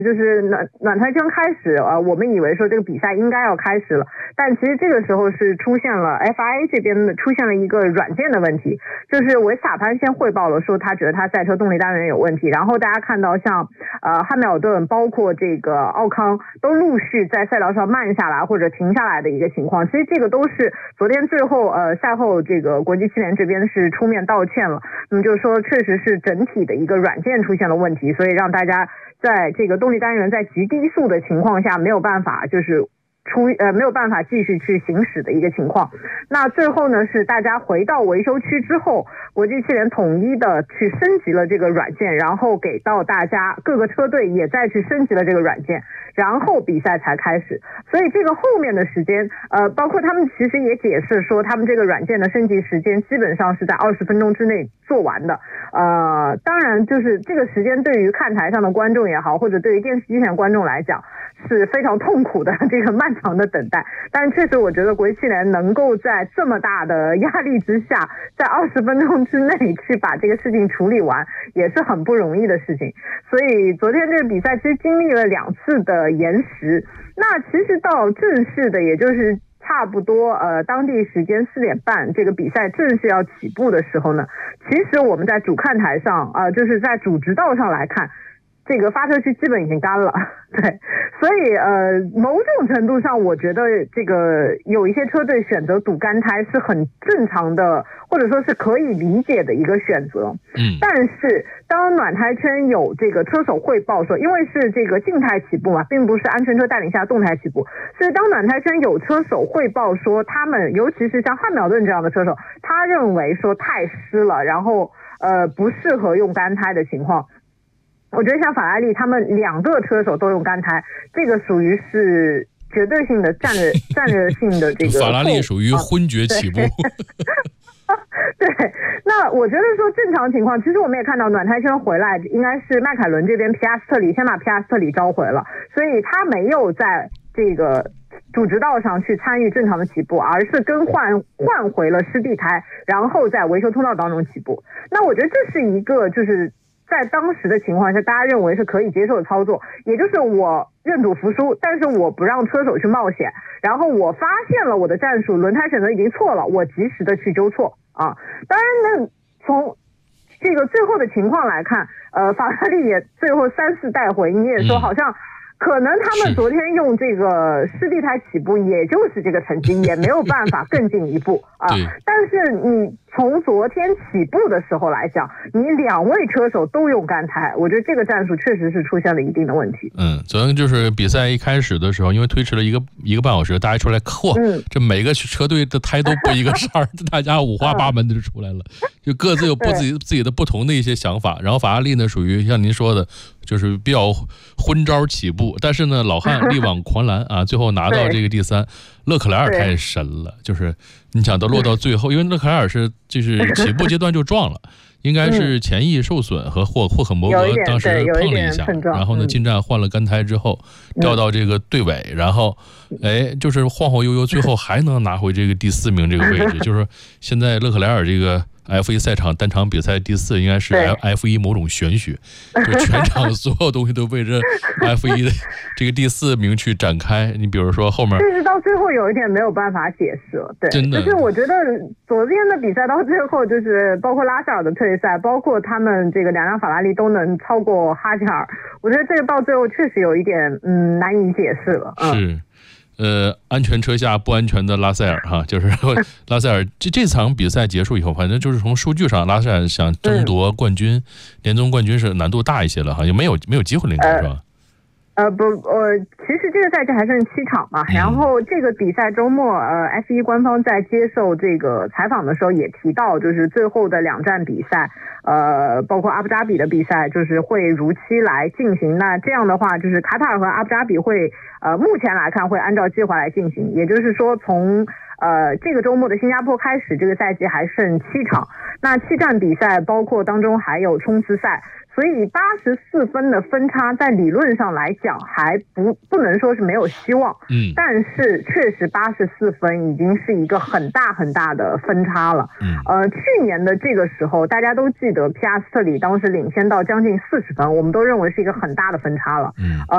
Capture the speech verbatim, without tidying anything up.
就是暖暖台圈开始，呃，我们以为说这个比赛应该要开始了，但其实这个时候是出现了 F I A 这边的出现了一个软件的问题，就是维斯塔潘先汇报了说他觉得他赛车动力单元有问题，然后大家看到像呃汉密尔顿包括这个奥康都陆续在赛道上慢下来或者停下来的一个情况，其实这个都是昨天最后呃赛后这个国际汽联这边是出面道歉了，那么就是说确实是整体的一个软件出现了问题，所以让大家在这个动力单元在极低速的情况下没有办法就是出呃没有办法继续去行驶的一个情况。那最后呢是大家回到维修区之后，国际汽联统一的去升级了这个软件，然后给到大家各个车队也再去升级了这个软件，然后比赛才开始。所以这个后面的时间呃包括他们其实也解释说他们这个软件的升级时间基本上是在二十分钟之内做完的。呃当然就是这个时间对于看台上的观众也好，或者对于电视机前观众来讲是非常痛苦的这个漫长的等待，但确实我觉得国际汽联能够在这么大的压力之下在二十分钟之内去把这个事情处理完也是很不容易的事情。所以昨天这个比赛其实经历了两次的延时，那其实到正式的也就是差不多呃当地时间四点半这个比赛正式要起步的时候呢，其实我们在主看台上呃就是在主直道上来看，这个发车区基本已经干了，对，所以呃，某种程度上，我觉得这个有一些车队选择堵干胎是很正常的，或者说是可以理解的一个选择。 嗯， 但是当暖台圈有这个车手汇报说，因为是这个静态起步嘛，并不是安全车带领下动态起步，所以当暖台圈有车手汇报说他们，尤其是像汉密尔顿这样的车手，他认为说太湿了，然后呃不适合用干胎的情况。我觉得像法拉利他们两个车手都用干胎，这个属于是绝对性的战略战略性的这个法拉利属于昏厥起步。 对，那我觉得说正常情况，其实我们也看到暖胎圈回来应该是迈凯伦这边皮亚斯特里先把皮亚斯特里召回了，所以他没有在这个主直道上去参与正常的起步，而是更换换回了湿地胎，然后在维修通道当中起步。那我觉得这是一个就是在当时的情况下大家认为是可以接受的操作，也就是我认赌服输，但是我不让车手去冒险，然后我发现了我的战术轮胎选择已经错了，我及时的去纠错啊。当然呢，从这个最后的情况来看，呃，法拉利也最后三次带回，你也说好像可能他们昨天用这个湿地胎起步也就是这个成绩，也没有办法更进一步啊。但是你从昨天起步的时候来讲，你两位车手都用干胎，我觉得这个战术确实是出现了一定的问题。 嗯，昨天就是比赛一开始的时候，因为推迟了一个一个半小时，大家出来嚯、嗯，这每个车队的胎都不一个色儿，大家五花八门的就出来了，就各自有不自己自己的不同的一些想法。然后法拉利呢，属于像您说的，就是比较昏招起步，但是呢，老汉力挽狂澜啊，最后拿到这个第三。勒克莱尔太神了，就是你想到落到最后，因为勒克莱尔是就是起步阶段就撞了，应该是前翼受损和霍霍肯伯格当时碰了一下，然后呢进站换了干胎之后掉到这个队尾，然后哎就是晃晃悠悠，最后还能拿回这个第四名这个位置，就是现在勒克莱尔这个F 一 赛场单场比赛第四，应该是 F 一 某种玄学，就全场所有东西都为这 F 一 的这个第四名去展开。你比如说后面， 甚至到最后有一点没有办法解释了，对， 真的。 就是我觉得昨天的比赛到最后，就是包括拉塞尔的退赛，包括他们这个两辆法拉利都能超过哈加尔，我觉得这个到最后确实有一点嗯难以解释了。嗯、 是。呃，安全车下不安全的拉塞尔哈，就是拉塞尔这这场比赛结束以后，反正就是从数据上，拉塞尔想争夺冠军、嗯、联宗冠军是难度大一些了哈，也没有没有机会了，应该是吧？ 呃不呃，其实这个赛季还剩七场嘛，然后这个比赛周末呃 F 一 官方在接受这个采访的时候也提到，就是最后的两站比赛，呃，包括阿布扎比的比赛，就是会如期来进行。那这样的话，就是卡塔尔和阿布扎比会呃目前来看会按照计划来进行，也就是说从呃这个周末的新加坡开始，这个赛季还剩七场，那七站比赛包括当中还有冲刺赛。所以八十四分的分差在理论上来讲还不不能说是没有希望， 嗯， 但是确实八十四分已经是一个很大很大的分差了。 嗯， 呃，去年的这个时候大家都记得皮亚斯特里当时领先到将近四十分，我们都认为是一个很大的分差了。 嗯， 呃。